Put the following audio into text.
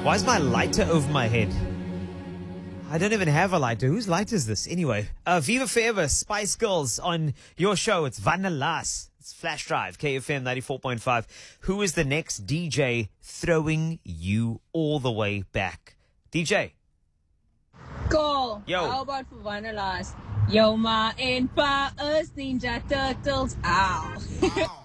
Why is my lighter over my head? I don't even have a lighter. Whose lighter is this? Anyway, Viva Forever, Spice Girls on your show. It's Vanalas. It's Flash Drive, KFM 94.5. Who is the next DJ throwing you all the way back? DJ. Go. Yo. How about for Vanalas? Yo, Ma and Pa, us Ninja Turtles. Ow.